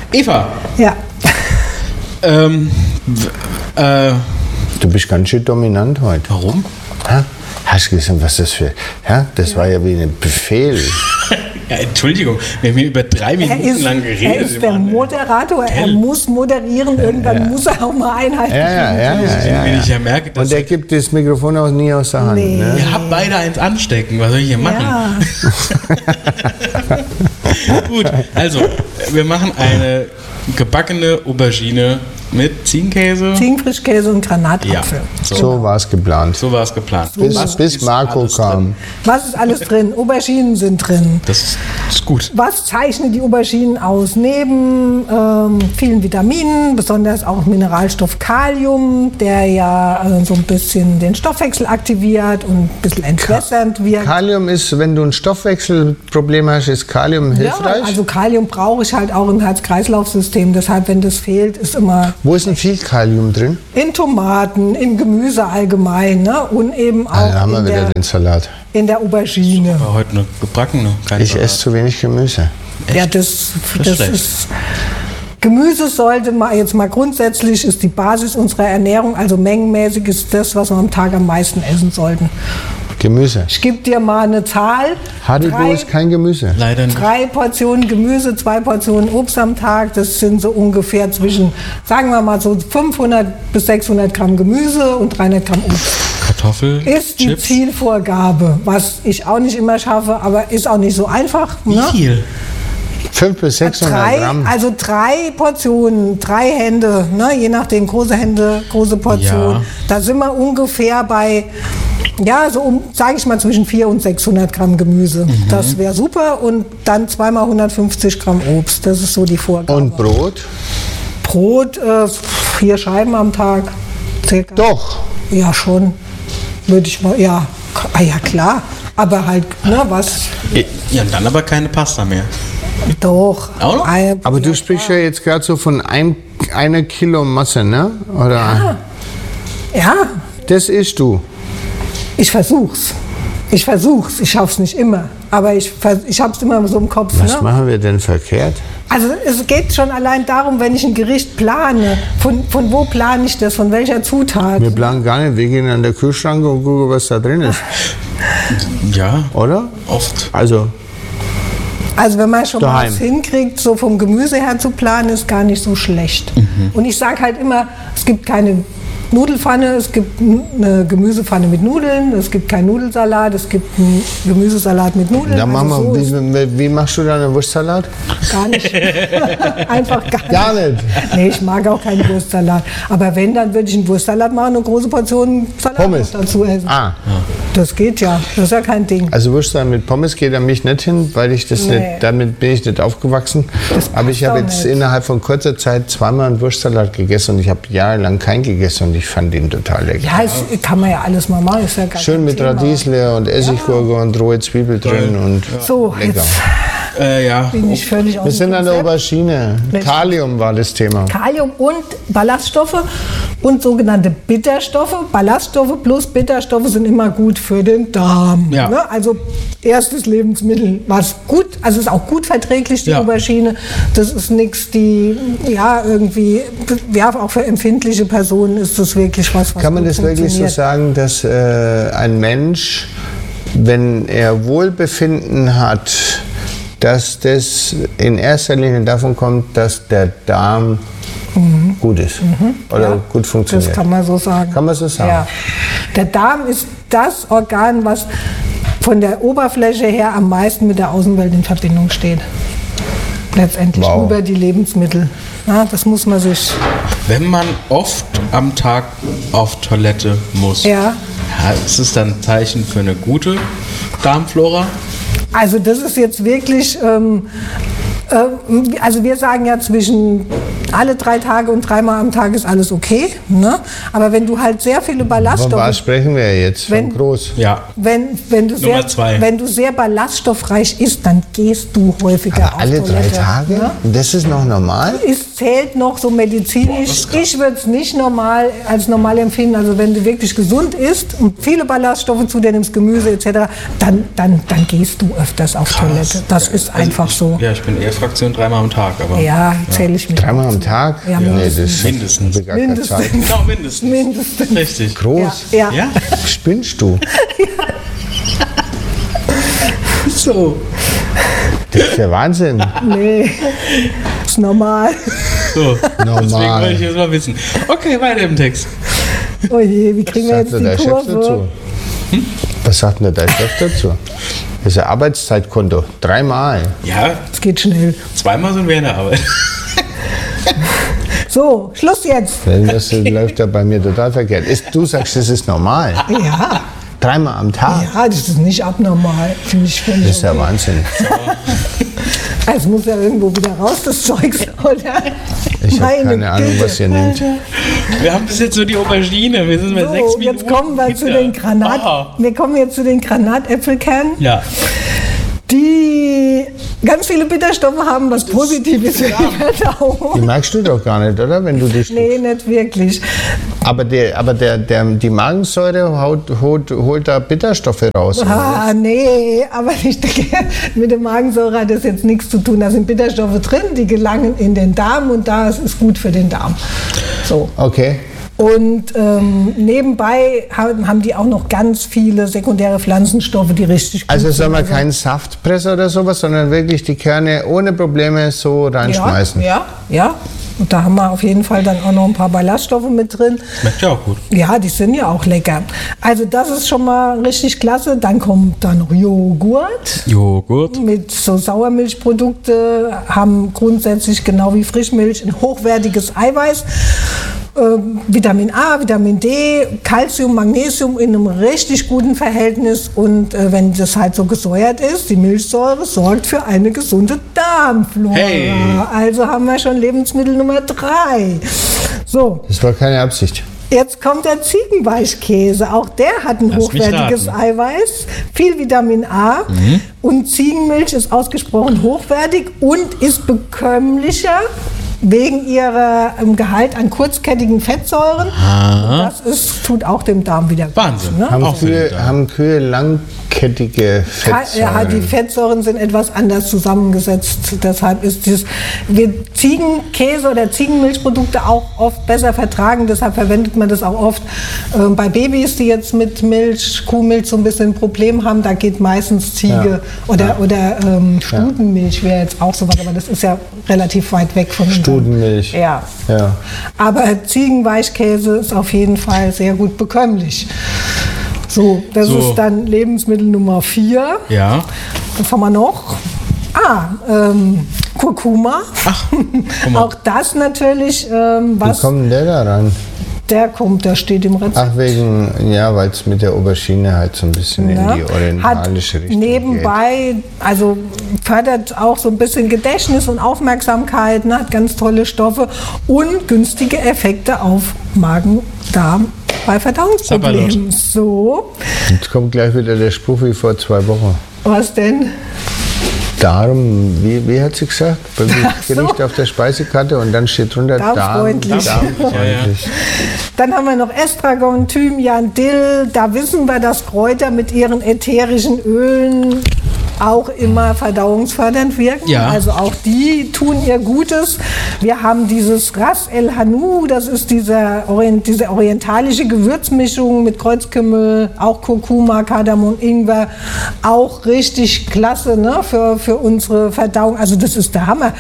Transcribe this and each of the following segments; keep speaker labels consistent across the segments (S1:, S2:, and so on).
S1: Eva.
S2: Ja.
S3: Du bist ganz schön dominant heute.
S1: Warum?
S3: Ha? Hast du gesehen, was das für... Ja, das war ja wie ein Befehl.
S1: Ja, Entschuldigung, wir haben hier über 3 Minuten lang geredet.
S2: Er ist der Moderator, er muss moderieren, irgendwann muss er auch mal einhalten.
S1: Wenn ich ja merke, dass
S3: Und er gibt das Mikrofon auch nie aus der Hand.
S2: Nee.
S3: Ne?
S1: ihr habt beide eins anstecken. Was soll ich hier machen?
S2: Ja.
S1: Gut, also, wir machen eine gebackene Aubergine mit Ziegenkäse.
S2: Ziegenfrischkäse und Granatapfel.
S1: Ja,
S3: So war es geplant.
S1: so war es geplant.
S3: Bis
S1: ist
S3: Marco
S1: alles
S3: kam.
S1: drin?
S2: Was ist alles drin? Auberginen sind drin.
S1: Das ist gut.
S2: Was zeichnet die Auberginen aus? Neben vielen Vitaminen, besonders auch Mineralstoff Kalium, der ja so ein bisschen den Stoffwechsel aktiviert und ein bisschen entwässernd wirkt.
S3: Kalium ist, wenn du ein Stoffwechselproblem hast, ist Kalium hilfreich?
S2: Ja, also Kalium brauche ich halt auch im Herz-Kreislauf-System. Deshalb, wenn das fehlt, ist immer
S3: Wo ist denn viel Kalium drin?
S2: in Tomaten, im Gemüse allgemein, ne? Und eben auch
S3: Da haben wir wieder den Salat.
S2: in der Aubergine.
S1: War heute eine gebackene. Keine
S3: Ich esse zu wenig Gemüse.
S2: Ja, das
S1: schlecht.
S2: ist... Gemüse sollte man jetzt mal grundsätzlich, ist die Basis unserer Ernährung, also mengenmäßig ist das, was wir am Tag am meisten essen sollten.
S3: Gemüse.
S2: Ich gebe dir mal eine Zahl.
S3: Haribo ist kein Gemüse.
S1: Leider nicht.
S2: 3 Portionen Gemüse, 2 Portionen Obst am Tag, das sind so ungefähr zwischen, sagen wir mal so 500 bis 600 Gramm Gemüse und 300 Gramm Obst.
S1: Kartoffel,
S2: Ist die
S1: Chips.
S2: Zielvorgabe, was ich auch nicht immer schaffe, aber ist auch nicht so einfach.
S1: Wie
S2: Ne?
S1: viel?
S3: 500 bis 600 Gramm.
S2: Also 3 Portionen, 3 Hände, ne? Je nachdem, große Hände, große Portion.
S1: Ja.
S2: Da sind wir ungefähr bei, ja, so sage ich mal, zwischen 400 und 600 Gramm Gemüse. Das wäre super. Und dann 2 mal 150 Gramm Obst. Das ist so die Vorgabe.
S3: Und Brot?
S2: Brot, 4 Scheiben am Tag. Circa.
S3: Doch.
S2: Ja, schon. Würde ich mal, ja. Ah, ja, klar. Aber halt, ne, was?
S1: Ja, und dann aber keine Pasta mehr.
S2: Doch.
S1: Auch noch?
S3: Aber du sprichst ja jetzt gerade so von einer Kilo Masse, ne? Oder?
S2: Ja,
S3: Das isst du.
S2: ich versuch's. Ich schaff's nicht immer. Aber ich hab's immer so im Kopf.
S3: Was
S2: Ne?
S3: machen wir denn verkehrt?
S2: Also es geht schon allein darum, wenn ich ein Gericht plane, von wo plane ich das, von welcher Zutat?
S3: Wir planen gar nicht. Wir gehen an den Kühlschrank und gucken, was da drin ist.
S1: Ja,
S3: Oder?
S1: oft.
S3: Also,
S2: Also wenn man schon mal
S3: Daheim.
S2: was hinkriegt, so vom Gemüse her zu planen, ist gar nicht so schlecht. Und ich sage halt immer, es gibt keine Nudelfanne, es gibt eine Gemüsepfanne mit Nudeln, es gibt keinen Nudelsalat, es gibt einen Gemüsesalat mit Nudeln.
S3: dann machen
S2: Also so
S3: wir, wie machst du da einen Wurstsalat?
S2: ist gar nicht. Einfach
S3: Gar nicht.
S2: Nee, ich mag auch keinen Wurstsalat. Aber wenn, dann würde ich einen Wurstsalat machen und eine große Portion Salat
S3: Pommes.
S2: noch dazu essen.
S3: Ah,
S2: Das geht ja, das ist ja kein Ding.
S3: also Wurstsalat mit Pommes geht an mich nicht hin, weil ich das
S2: Nee.
S3: nicht, damit bin ich nicht aufgewachsen. Aber ich habe
S2: auch
S3: jetzt
S2: nicht.
S3: innerhalb von kurzer Zeit 2-mal einen Wurstsalat gegessen und ich habe jahrelang keinen gegessen und ich fand ihn total lecker.
S2: Ja, es kann man ja alles mal machen. Ist ja gar
S3: Schön
S2: kein
S3: mit
S2: Thema.
S3: Radiesle und Essiggurke und rohe Zwiebel drin und
S2: So,
S3: lecker.
S2: jetzt
S1: Ja.
S2: bin ich völlig aus
S3: Wir
S2: dem
S3: sind an der
S2: Konzept.
S3: Aubergine.
S2: Richtig.
S3: Kalium war das Thema.
S2: Kalium und Ballaststoffe und sogenannte Bitterstoffe. Ballaststoffe plus Bitterstoffe sind immer gut für den Darm.
S1: Ja.
S2: Ne? Also erstes Lebensmittel, was gut, also ist auch gut verträglich, die
S1: Ja.
S2: Aubergine. Das ist nichts, die, ja, irgendwie, ja, auch für empfindliche Personen ist das wirklich was
S3: Kann man
S2: gut
S3: das wirklich so
S2: funktioniert.
S3: sagen, dass ein Mensch, wenn er Wohlbefinden hat, dass das in erster Linie davon kommt, dass der Darm gut ist oder
S2: Ja,
S3: gut funktioniert?
S2: Das kann man so sagen.
S3: Kann man so sagen.
S2: Ja. Der Darm ist das Organ, was von der Oberfläche her am meisten mit der Außenwelt in Verbindung steht. Letztendlich
S3: Wow.
S2: über die Lebensmittel. Ja, das muss man sich.
S1: Wenn man oft am Tag auf Toilette muss,
S2: Ja.
S1: ist es dann ein Zeichen für eine gute Darmflora?
S2: Also das ist jetzt wirklich, also wir sagen ja zwischen alle 3 Tage und 3-mal am Tag ist alles okay. Ne? Aber wenn du halt sehr viele Ballaststoffe...
S3: Von was sprechen wir jetzt? Von groß?
S1: Ja.
S2: Wenn du sehr ballaststoffreich isst, dann gehst du häufiger auf
S3: alle
S2: Toilette.
S3: 3 Tage?
S2: Ne?
S3: Das ist noch normal?
S2: Es zählt noch so medizinisch. Ich würde es nicht als normal empfinden. Also wenn du wirklich gesund isst und viele Ballaststoffe zu dir nimmst, Gemüse etc., dann gehst du öfters auf Toilette. Das ist einfach so.
S1: Ja, ich bin eher Fraktion 3-mal am Tag. Aber
S2: Ja, zähle ich mit.
S3: 3-mal am Tag?
S2: Ja,
S3: Nee,
S2: mindestens.
S3: das
S1: Mindestens.
S3: ist gar keine
S2: Mindestens.
S3: Zeit.
S1: Genau, mindestens.
S2: Mindestens.
S1: Richtig.
S3: Groß?
S2: Ja.
S1: Ja?
S3: Spinnst du?
S1: So.
S3: Das ist ja Wahnsinn.
S2: Nee, ist normal.
S1: So.
S3: Normal.
S1: Deswegen wollte ich das mal wissen. Okay, weiter im Text.
S2: Oh je, wie kriegen wir
S3: Was sagt
S2: jetzt
S3: denn der
S2: die
S3: Chef dazu?
S2: Kurve?
S3: Was sagt denn der Chef dazu? Das ist ein Arbeitszeitkonto. 3-mal.
S1: Ja,
S2: Es geht schnell.
S1: 2-mal sind wir in der Arbeit.
S2: So, Schluss jetzt.
S3: Das läuft ja bei mir total verkehrt. Du sagst, das ist normal.
S2: Ja,
S3: 3-mal am Tag.
S2: ja, das ist nicht abnormal. Finde ich
S3: Das ist ja
S2: okay.
S3: Wahnsinn.
S2: Es muss ja irgendwo wieder raus, das Zeugs, oder?
S3: Ich habe
S2: Meine
S3: keine Ahnung,
S2: Güte.
S3: was ihr nehmt.
S1: Wir haben bis jetzt nur die Aubergine. Wir sind bei 6
S2: So,
S1: Minuten.
S2: jetzt kommen wir zu
S1: hinter.
S2: den Wir kommen jetzt zu den Granatäpfelkernen,
S1: Ja.
S2: die ganz viele Bitterstoffe haben, was positiv ist für die
S3: Die
S2: Verdauung.
S3: magst du doch gar nicht, oder? Wenn du die
S2: Nee, nicht wirklich.
S3: Aber die Magensäure holt da Bitterstoffe raus. oder?
S2: Ah, nee, aber ich denke, mit der Magensäure hat das jetzt nichts zu tun. Da sind Bitterstoffe drin, die gelangen in den Darm und das ist gut für den Darm. So.
S3: Okay.
S2: Und nebenbei haben die auch noch ganz viele sekundäre Pflanzenstoffe, die richtig gut
S3: Also soll man
S2: sind.
S3: keinen Saftpresser oder sowas, sondern wirklich die Kerne ohne Probleme so reinschmeißen.
S2: Ja. Und da haben wir auf jeden Fall dann auch noch ein paar Ballaststoffe mit drin.
S1: Schmeckt ja auch gut.
S2: Ja, die sind ja auch lecker. Also das ist schon mal richtig klasse. Dann kommt da noch Joghurt.
S1: Joghurt.
S2: Mit so Sauermilchprodukte haben grundsätzlich genau wie Frischmilch ein hochwertiges Eiweiß. Vitamin A, Vitamin D, Calcium, Magnesium in einem richtig guten Verhältnis und wenn das halt so gesäuert ist, die Milchsäure sorgt für eine gesunde Darmflora.
S1: Hey.
S2: Also haben wir schon Lebensmittel Nummer 3. So,
S3: Das war keine Absicht.
S2: jetzt kommt der Ziegenweichkäse. Auch der hat ein
S1: Lass mich
S2: hochwertiges
S1: raten.
S2: Eiweiß, viel Vitamin A und Ziegenmilch ist ausgesprochen hochwertig und ist bekömmlicher wegen ihrem Gehalt an kurzkettigen Fettsäuren. Das tut auch dem Darm wieder gut.
S1: Wahnsinn.
S2: Ne?
S3: Haben
S1: Auch für den Darm.
S3: Haben Kühe langkettige
S2: Ja, die
S3: Fettsäuren?
S2: Fettsäuren sind etwas anders zusammengesetzt. Deshalb ist wir Ziegenkäse oder Ziegenmilchprodukte auch oft besser vertragen. Deshalb verwendet man das auch oft bei Babys, die jetzt mit Milch, Kuhmilch so ein bisschen ein Problem haben. Da geht meistens Ziege oder Studenmilch wäre jetzt auch sowas. Aber das ist ja relativ weit weg von dem
S3: Studenmilch.
S2: Ja.
S3: Ja.
S2: Aber Ziegenweichkäse ist auf jeden Fall sehr gut bekömmlich. So, das
S1: So.
S2: ist dann Lebensmittel Nummer 4.
S1: Ja.
S2: Was haben wir noch? Kurkuma.
S1: Ach, guck mal.
S2: Auch das natürlich,
S3: Wie kommt der da ran?
S2: der steht im Rezept.
S3: Ach, weil es mit der Aubergine halt so ein bisschen in die
S2: Hat
S3: orientalische Richtung
S2: nebenbei, also fördert auch so ein bisschen Gedächtnis und Aufmerksamkeit, ne, hat ganz tolle Stoffe und günstige Effekte auf Magen, Darm bei Verdauungsproblemen. So,
S3: geht. Jetzt kommt gleich wieder der Spruch wie vor 2 Wochen.
S2: was denn?
S3: Darm, wie hat sie gesagt? Bei
S2: Ach so.
S3: Gericht auf der Speisekarte und dann steht drunter
S2: Darmfreundlich.
S3: Darmfreundlich.
S2: Dann haben wir noch Estragon, Thymian, Dill. Da wissen wir, dass Kräuter mit ihren ätherischen Ölen auch immer verdauungsfördernd wirken.
S1: Ja.
S2: Also auch die tun ihr Gutes. Wir haben dieses Ras El Hanout, das ist diese orientalische Gewürzmischung mit Kreuzkümmel, auch Kurkuma, Kardamom, Ingwer. Auch richtig klasse, ne, für unsere Verdauung. Also das ist der Hammer.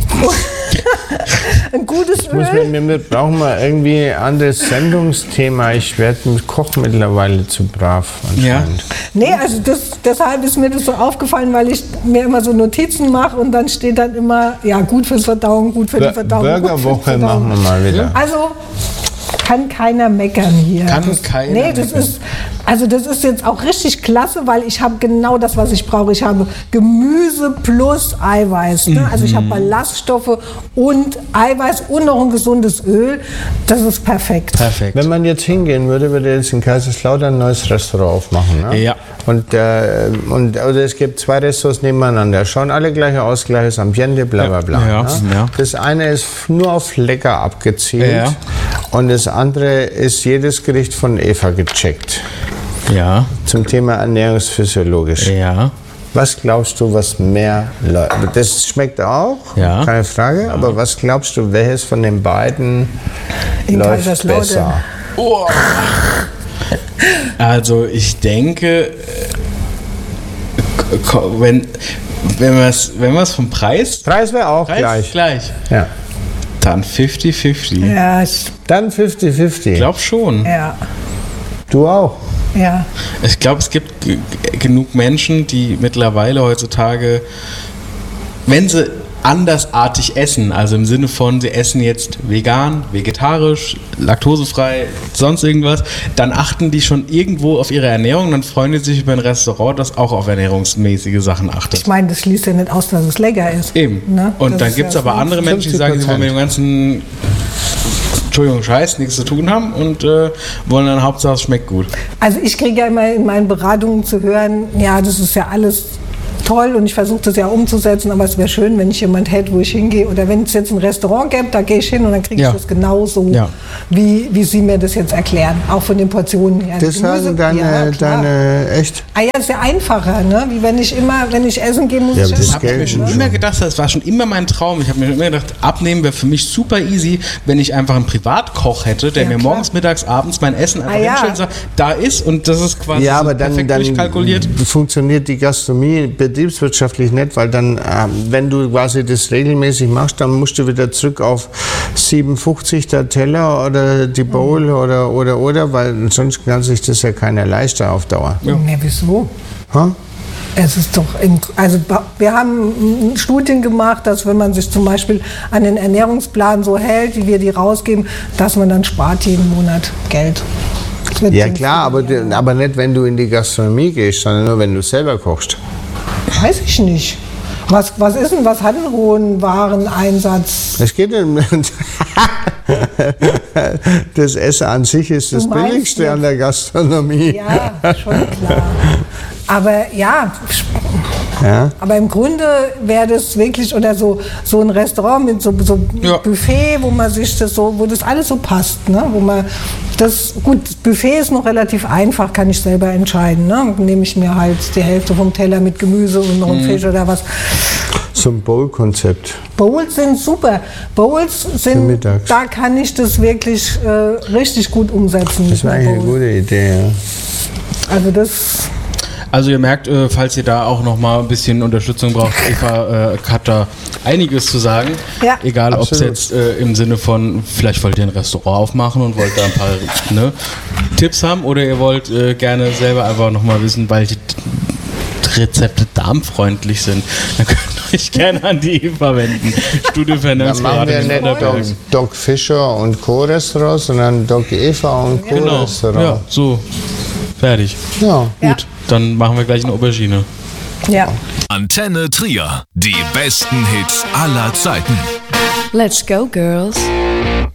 S2: Ein gutes Öl.
S3: Wir brauchen mal irgendwie ein anderes Sendungsthema. Ich werde mit Koch mittlerweile zu brav anscheinend.
S2: Nee, also deshalb ist mir das so aufgefallen, weil ich mir immer so Notizen mache und dann steht dann immer, ja, gut fürs Verdauung, gut für die Verdauung. gut für die
S3: Burgerwoche
S2: Verdauung.
S3: machen wir mal wieder.
S2: Also, kann keiner meckern hier.
S1: Keiner
S2: Nee, das ist jetzt auch richtig klasse, weil ich habe genau das, was ich brauche. Ich habe Gemüse plus Eiweiß. Ne? Also ich habe Ballaststoffe und Eiweiß und noch ein gesundes Öl. Das ist perfekt.
S3: Wenn man jetzt hingehen würde, würde jetzt in Kaiserslautern ein neues Restaurant aufmachen. Ne?
S1: Ja.
S3: Und es gibt 2 Restaurants nebeneinander. Schauen alle gleich aus, gleiches Ambiente, bla bla bla.
S1: Ja.
S3: Ne?
S1: Ja.
S3: Das eine ist nur auf lecker abgezielt.
S1: Ja.
S3: Und das andere ist jedes Gericht von Eva gecheckt.
S1: Ja.
S3: Zum Thema ernährungsphysiologisch.
S1: Ja.
S3: Was glaubst du, was mehr Leute... Das schmeckt auch,
S1: Ja.
S3: keine Frage. Aber was glaubst du, welches von den beiden
S2: In
S3: läuft
S2: Kaiserslautern.
S3: besser?
S1: Also ich denke, wenn wir es vom Preis
S3: Preis wäre auch gleich. Ja.
S1: Dann 50-50.
S2: Ja,
S3: Dann 50-50.
S1: Ich glaube schon.
S2: ja,
S3: Du auch.
S2: ja.
S1: Ich glaube, es gibt genug Menschen, die mittlerweile heutzutage, wenn sie andersartig essen, also im Sinne von, sie essen jetzt vegan, vegetarisch, laktosefrei, sonst irgendwas, dann achten die schon irgendwo auf ihre Ernährung, dann freuen die sich über ein Restaurant, das auch auf ernährungsmäßige Sachen achtet.
S2: Ich meine, das schließt ja nicht aus, dass es lecker ist.
S1: Eben.
S2: Ne?
S1: Und
S2: Das
S1: dann
S2: ist
S1: gibt es
S2: ja
S1: aber
S2: so.
S1: andere Menschen, die sagen, sie wollen mit dem ganzen Scheiß nichts zu tun haben und wollen dann Hauptsache es schmeckt gut.
S2: Also ich kriege ja immer in meinen Beratungen zu hören, ja, das ist ja alles toll und ich versuche das ja umzusetzen, aber es wäre schön, wenn ich jemand hätte, wo ich hingehe. Oder wenn es jetzt ein Restaurant gibt, da gehe ich hin und dann kriege ich
S1: Ja.
S2: das genauso,
S1: Ja.
S2: wie Sie mir das jetzt erklären, auch von den Portionen her.
S3: Das sagen
S2: klar.
S3: deine echt.
S2: Ah ja, ist ja einfacher, ne? Wie wenn ich essen gehe, muss
S3: Ja,
S2: ich
S3: aber das
S2: essen.
S1: Ich habe mir schon immer gedacht, das war schon immer mein Traum. Ich habe mir schon immer gedacht, abnehmen wäre für mich super easy, wenn ich einfach einen Privatkoch hätte, der
S2: Ja,
S1: mir
S2: klar.
S1: morgens, mittags, abends mein Essen einfach
S2: ja.
S1: hinstellt und sagt, da ist und das ist quasi
S3: Ja,
S1: so
S3: aber dann
S1: perfekt durchkalkuliert.
S3: funktioniert die Gastronomie betriebswirtschaftlich nicht, weil dann, wenn du quasi das regelmäßig machst, dann musst du wieder zurück auf 57 der Teller oder die Bowl oder, weil sonst kann sich das ja keiner leisten auf Dauer.
S2: Ne, wieso?
S3: Ha?
S2: Es ist doch, wir haben Studien gemacht, dass wenn man sich zum Beispiel an den Ernährungsplan so hält, wie wir die rausgeben, dass man dann spart jeden Monat Geld. Das wird
S3: Ja
S2: sinnvoll.
S3: klar, aber nicht, wenn du in die Gastronomie gehst, sondern nur, wenn du selber kochst.
S2: Weiß ich nicht. Was hat einen hohen Wareneinsatz?
S3: Es geht nicht. Das Essen an sich ist das
S2: Du meinst
S3: Billigste
S2: jetzt-
S3: an der Gastronomie.
S2: Ja, schon klar. Aber ja,
S3: Ja.
S2: aber im Grunde wäre das wirklich, oder so ein Restaurant mit so
S1: Ja.
S2: Buffet, wo man sich wo das alles so passt, ne? Das Buffet ist noch relativ einfach, kann ich selber entscheiden, ne? Dann nehme ich mir halt die Hälfte vom Teller mit Gemüse und noch einen Fisch oder was.
S3: So ein Bowl-Konzept.
S2: Bowls sind super. Bowls sind,
S3: mittags.
S2: da kann ich das wirklich richtig gut umsetzen.
S3: Das war
S2: mit
S3: eigentlich eine
S2: Bowls.
S3: gute Idee. Ja.
S2: Also das.
S1: Also ihr merkt, falls ihr da auch noch mal ein bisschen Unterstützung braucht, Eva hat da einiges zu sagen.
S2: Ja.
S1: Egal, ob es
S3: Absolut.
S1: jetzt im Sinne von, vielleicht wollt ihr ein Restaurant aufmachen und wollt da ein paar Tipps haben oder ihr wollt gerne selber einfach noch mal wissen, weil die Rezepte darmfreundlich sind. Dann könnt ihr euch gerne an die Eva wenden. Studio
S3: Dann machen
S1: Ernährungsberatung
S3: wir
S1: in
S3: nicht
S1: Wunderberg.
S3: Doc Fischer und Co. Restaurant, sondern Doc Eva und Co.
S1: Genau, ja,
S3: Restaurant.
S1: so. Fertig.
S3: Ja.
S2: Ja.
S1: Gut, dann machen wir gleich eine Aubergine.
S2: Ja.
S4: Antenne Trier. Die besten Hits aller Zeiten.
S5: Let's go, girls.